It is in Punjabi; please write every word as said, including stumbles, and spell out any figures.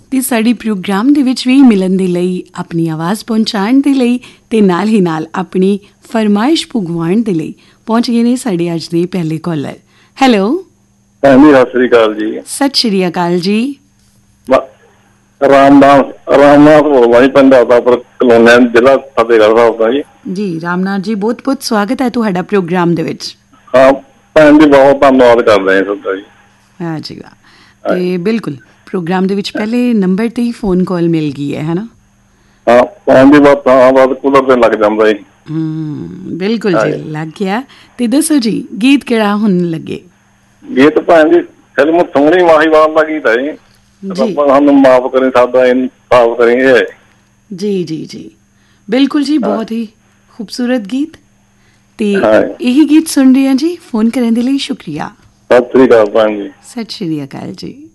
ਤੇ ਸਾਡੇ ਪ੍ਰੋਗਰਾਮ ਦੇ ਵਿੱਚ ਵੀ ਮਿਲਣ ਦੇ ਲਈ, ਆਪਣੀ ਆਵਾਜ਼ ਪਹੁੰਚਾਉਣ ਦੇ ਲਈ ਤੇ ਨਾਲ ਹੀ ਨਾਲ ਆਪਣੀ ਫਰਮਾਇਸ਼ ਪੁਗਵਾਉਣ ਦੇ ਲਈ ਪਹੁੰਚ ਗਏ ਨੇ ਸਾਡੇ ਅੱਜ ਦੇ ਪਹਿਲੇ ਕਾਲਰ। ਹੈਲੋ, ਹਾਂਜੀ, ਸਤਿ ਸ੍ਰੀ ਅਕਾਲ ਜੀ। ਸਤਿ ਸ਼੍ਰੀ ਅਕਾਲ ਜੀ। ਰਾਮਨਾਥ ਰਾਮਨਾਥ ਬੋਲਦਾ ਜੀ, ਪਿੰਡ ਆਤਾਪੁਰ ਕਲੋਨੀਆ, ਜ਼ਿਲ੍ਹਾ ਫਤਿਹਗੜ੍ਹ ਸਾਹਿਬ ਦਾ ਜੀ। ਜੀ ਰਾਮਨਾਥ ਜੀ, ਬਹੁਤ ਬਹੁਤ ਸਵਾਗਤ ਹੈ ਤੁਹਾਡਾ ਪ੍ਰੋਗਰਾਮ ਦੇ ਵਿੱਚ। ਹਾਂ ਭੈਣ ਜੀ, ਬਹੁਤ ਧੰਨਵਾਦ ਕਰਦੇ ਹਾਂ ਤੁਹਾਡਾ ਜੀ। ਹਾਂ ਜੀ ਵਾਹ। ਤੇ ਬਿਲਕੁਲ ਪ੍ਰੋਗਰਾਮ ਦੇ ਵਿੱਚ ਪਹਿਲੇ ਨੰਬਰ ਤੇ ਹੀ ਫੋਨ ਕਾਲ ਮਿਲ ਗਈ ਹੈ, ਹੈ ਨਾ? ਹਾਂ ਭੈਣ ਜੀ, ਬਸ ਤਾਂ ਬਸ ਕੂਲਰ ਤੇ ਲੱਗ ਜਾਂਦਾ ਜੀ। ਹਮ ਬਿਲਕੁਲ ਜੀ, ਲੱਗ ਗਿਆ। ਤੇ ਦੱਸੋ ਜੀ, ਗੀਤ ਕਿਹੜਾ ਹੁਣ ਲੱਗੇ? ਗੀਤ ਭੈਣ ਜੀ ਫਿਲਮ ਸੋਹਣੀ ਮਾਹੀਵਾਲ ਦਾ ਗੀਤ ਹੈ ਜੀ। ਰੱਬਾ ਸਾਨੂੰ ਮਾਫ ਕਰੇ, ਸਾਡਾ ਇਨਸਾਫ ਕਰੇ ਇਹ। ਜੀ ਜੀ ਜੀ ਬਿਲਕੁਲ ਜੀ, ਬਹੁਤ ਹੀ ਖੂਬਸੂਰਤ ਗੀਤ। ਤੇ ਇਹੀ ਗੀਤ ਸੁਣ ਰਹੇ ਹਾਂ ਜੀ। ਫੋਨ ਕਰਨ ਦੇ ਲਈ ਸ਼ੁਕਰੀਆ। ਸਤਿ ਸ੍ਰੀ ਅਕਾਲ ਭੈਣ ਜੀ। ਸਤਿ ਸ਼੍ਰੀ ਅਕਾਲ ਜੀ।